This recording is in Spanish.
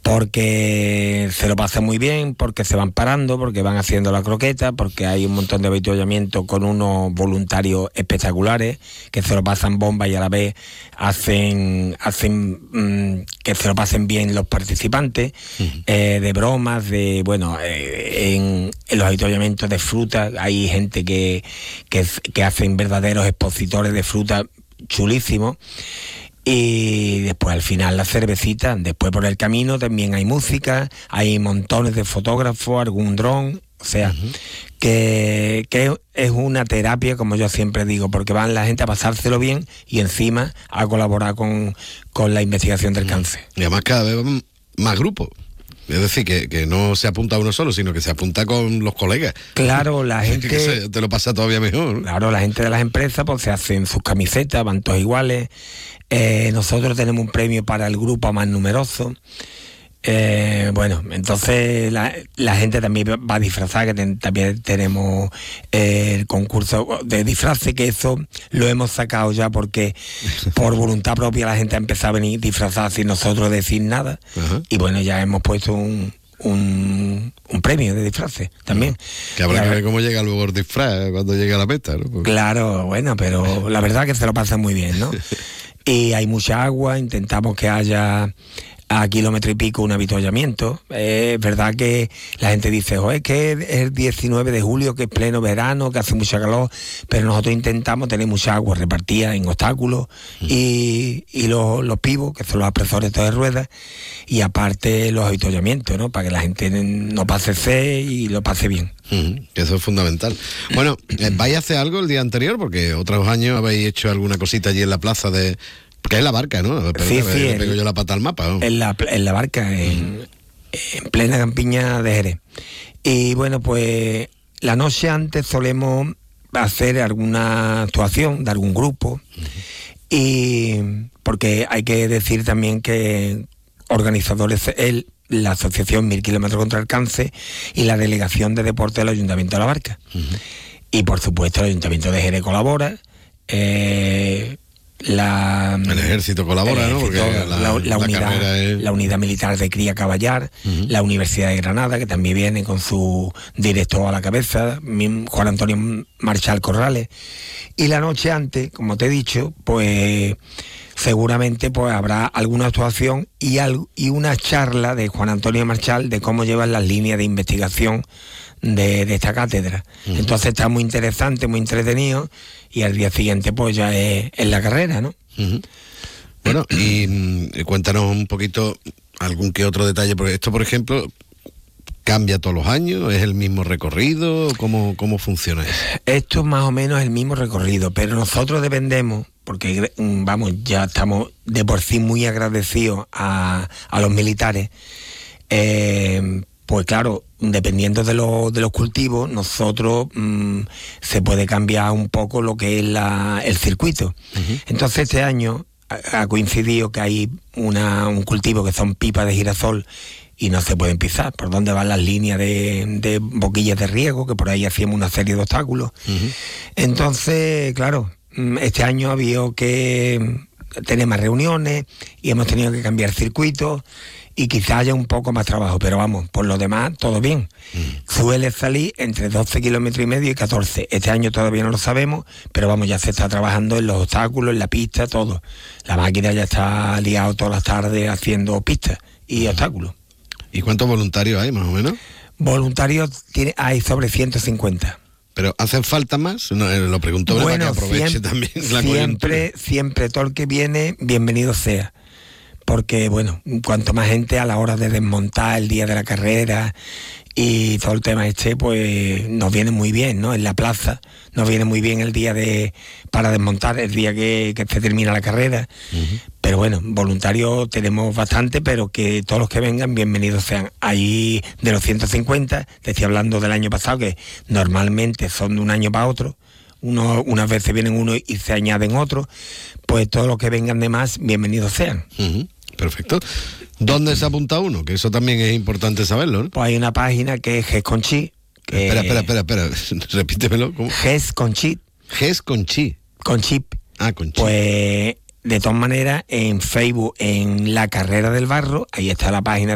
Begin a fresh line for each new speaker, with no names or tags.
porque se lo pasan muy bien, porque se van parando, porque van haciendo la croqueta, porque hay un montón de avituallamientos con unos voluntarios espectaculares que se lo pasan bomba y a la vez hacen que se lo pasen bien los participantes, de bromas, de en los avituallamientos de fruta hay gente que hacen verdaderos expositores de fruta chulísimos. Y después al final la cervecita, después por el camino también hay música, hay montones de fotógrafos, algún dron, o sea, que es una terapia, como yo siempre digo, porque van la gente a pasárselo bien y encima a colaborar con la investigación del cáncer.
Y además cada vez van más grupos. Es decir, que no se apunta uno solo, sino que se apunta con los colegas.
Claro, la gente...
que te lo pasa todavía mejor, ¿no?
Claro, la gente de las empresas pues se hacen sus camisetas, van todos iguales. Nosotros tenemos un premio para el grupo más numeroso. Entonces la gente también va a disfrazar, que también tenemos el concurso de disfraces, que eso lo hemos sacado ya porque por voluntad propia la gente ha empezado a venir disfrazada sin nosotros decir nada. Uh-huh. Y bueno, ya hemos puesto un premio de disfraces también.
Que habrá que ver cómo llega luego el disfraz cuando llegue a la meta, ¿no? Porque...
Claro, bueno, pero la verdad que se lo pasa muy bien, ¿no? Y hay mucha agua, intentamos que haya a kilómetro y pico un avituallamiento. Es verdad que la gente dice, es que es el 19 de julio, que es pleno verano, que hace mucha calor, pero nosotros intentamos tener mucha agua repartida en obstáculos y los pivos, que son los apresores de ruedas, y aparte los avituallamientos, ¿no? Para que la gente no pase sed y lo pase bien.
Eso es fundamental. Bueno, ¿vais a hacer algo el día anterior? Porque otros años habéis hecho alguna cosita allí en la plaza de... Que es la Barca, ¿no?
Sí,
pego yo la pata al mapa, ¿no?
En la Barca, en plena campiña de Jerez. Y bueno, pues la noche antes solemos hacer alguna actuación de algún grupo. Y porque hay que decir también que organizadores la Asociación 1000 Kilómetros contra el Cáncer y la Delegación de Deporte del Ayuntamiento de la Barca. Y por supuesto el Ayuntamiento de Jerez colabora. El
ejército colabora, ¿no? Porque
la unidad militar de Cría Caballar, la Universidad de Granada, que también viene con su director a la cabeza, Juan Antonio Marchal Corrales. Y la noche antes, como te he dicho, pues seguramente pues habrá alguna actuación y una charla de Juan Antonio Marchal de cómo llevan las líneas de investigación de esta cátedra. Entonces está muy interesante, muy entretenido, y al día siguiente pues ya es la carrera, ¿no?
Bueno, y cuéntanos un poquito algún que otro detalle, porque esto, por ejemplo, ¿cambia todos los años? ¿Es el mismo recorrido? ¿Cómo funciona eso?
Esto es más o menos el mismo recorrido, pero nosotros dependemos, porque ya estamos de por sí muy agradecidos a los militares. Pues claro, dependiendo de los cultivos, nosotros se puede cambiar un poco lo que es el circuito. Entonces este año ha coincidido que hay un cultivo que son pipas de girasol y no se pueden pisar, por donde van las líneas de boquillas de riego, que por ahí hacíamos una serie de obstáculos. Entonces, claro, este año ha habido que tener más reuniones y hemos tenido que cambiar circuitos y quizá haya un poco más trabajo, pero vamos, por lo demás, todo bien. Suele salir entre 12 kilómetros y medio y 14. Este año todavía no lo sabemos, pero vamos, ya se está trabajando en los obstáculos, en la pista, todo. La máquina ya está liada todas las tardes haciendo pistas y obstáculos.
¿Y cuántos voluntarios hay, más o menos?
Voluntarios hay sobre 150.
¿Pero hacen falta más? No, lo pregunto para que aproveche también la coyuntura.
Siempre todo el que viene, bienvenido sea. Porque, bueno, cuanto más gente a la hora de desmontar el día de la carrera y todo el tema pues nos viene muy bien, ¿no? En la plaza nos viene muy bien el día para desmontar, el día que se termina la carrera. Pero bueno, voluntarios tenemos bastante, pero que todos los que vengan, bienvenidos sean. Ahí de los 150, te estoy hablando del año pasado, que normalmente son de un año para otro. Unas veces vienen unos y se añaden otros, pues todos los que vengan de más, bienvenidos sean.
Perfecto. ¿Dónde se apunta uno? Que eso también es importante saberlo, ¿no?
Pues hay una página que es GES Conchi.
Espera, repítemelo. ¿Cómo?
GES Conchi.
GES Conchi.
Conchip.
Conchi.
Pues de todas maneras, en Facebook, en La Carrera del Barro, ahí está la página